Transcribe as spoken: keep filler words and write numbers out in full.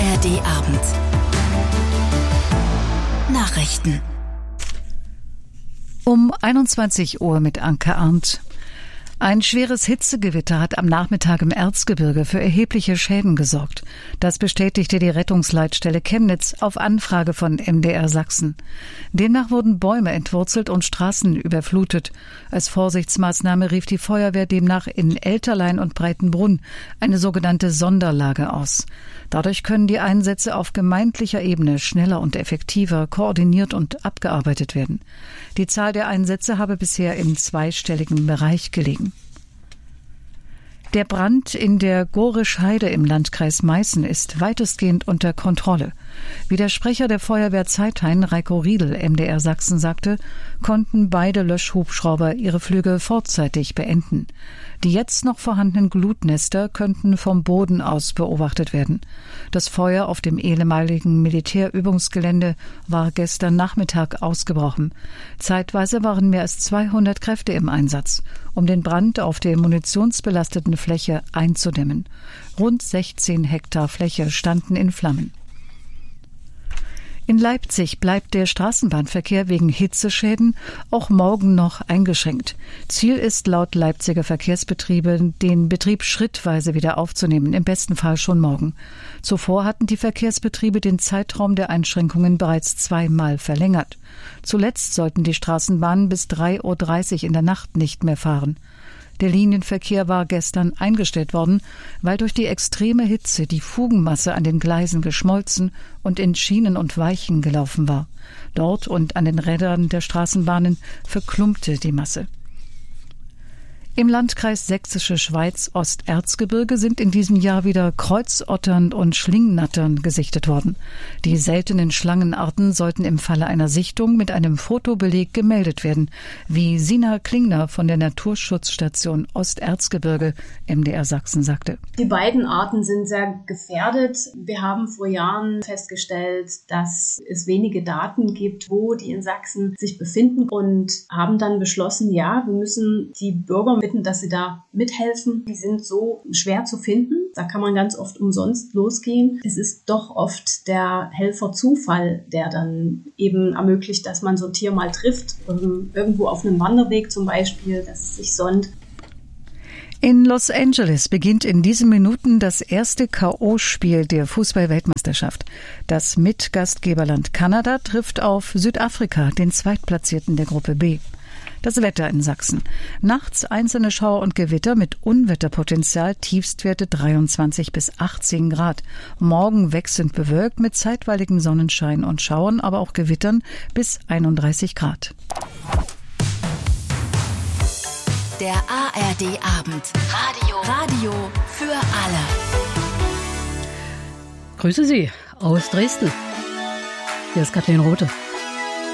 R D-Abend. Nachrichten. Um einundzwanzig Uhr mit Anke Arndt. Ein schweres Hitzegewitter hat am Nachmittag im Erzgebirge für erhebliche Schäden gesorgt. Das bestätigte die Rettungsleitstelle Chemnitz auf Anfrage von M D R Sachsen. Demnach wurden Bäume entwurzelt und Straßen überflutet. Als Vorsichtsmaßnahme rief die Feuerwehr demnach in Elterlein und Breitenbrunn eine sogenannte Sonderlage aus. Dadurch können die Einsätze auf gemeindlicher Ebene schneller und effektiver koordiniert und abgearbeitet werden. Die Zahl der Einsätze habe bisher im zweistelligen Bereich gelegen. Der Brand in der Gorisch-Heide im Landkreis Meißen ist weitestgehend unter Kontrolle. Wie der Sprecher der Feuerwehr Zeithain, Reiko Riedel, M D R Sachsen, sagte, konnten beide Löschhubschrauber ihre Flüge vorzeitig beenden. Die jetzt noch vorhandenen Glutnester könnten vom Boden aus beobachtet werden. Das Feuer auf dem ehemaligen Militärübungsgelände war gestern Nachmittag ausgebrochen. Zeitweise waren mehr als zweihundert Kräfte im Einsatz, um den Brand auf der munitionsbelasteten Fläche einzudämmen. Rund sechzehn Hektar Fläche standen in Flammen. In Leipzig bleibt der Straßenbahnverkehr wegen Hitzeschäden auch morgen noch eingeschränkt. Ziel ist laut Leipziger Verkehrsbetriebe, den Betrieb schrittweise wieder aufzunehmen, im besten Fall schon morgen. Zuvor hatten die Verkehrsbetriebe den Zeitraum der Einschränkungen bereits zweimal verlängert. Zuletzt sollten die Straßenbahnen bis drei Uhr dreißig in der Nacht nicht mehr fahren. Der Linienverkehr war gestern eingestellt worden, weil durch die extreme Hitze die Fugenmasse an den Gleisen geschmolzen und in Schienen und Weichen gelaufen war. Dort und an den Rädern der Straßenbahnen verklumpte die Masse. Im Landkreis Sächsische Schweiz Osterzgebirge sind in diesem Jahr wieder Kreuzottern und Schlingnattern gesichtet worden. Die seltenen Schlangenarten sollten im Falle einer Sichtung mit einem Fotobeleg gemeldet werden, wie Sina Klingner von der Naturschutzstation Osterzgebirge M D R Sachsen sagte. Die beiden Arten sind sehr gefährdet. Wir haben vor Jahren festgestellt, dass es wenige Daten gibt, wo die in Sachsen sich befinden, und haben dann beschlossen, ja, wir müssen die Bürger bitten, dass sie da mithelfen. Die sind so schwer zu finden. Da kann man ganz oft umsonst losgehen. Es ist doch oft der Helfer Zufall, der dann eben ermöglicht, dass man so ein Tier mal trifft. Irgendwo auf einem Wanderweg zum Beispiel, dass es sich sonnt. In Los Angeles beginnt in diesen Minuten das erste K O-Spiel der Fußball-Weltmeisterschaft. Das Mitgastgeberland Kanada trifft auf Südafrika, den Zweitplatzierten der Gruppe B. Das Wetter in Sachsen. Nachts einzelne Schauer und Gewitter mit Unwetterpotenzial, Tiefstwerte dreiundzwanzig bis achtzehn Grad. Morgen wechselnd bewölkt mit zeitweiligem Sonnenschein und Schauern, aber auch Gewittern bis einunddreißig Grad. Der A R D-Abend. Radio. Radio für alle. Grüße Sie aus Dresden. Hier ist Kathleen Rothe.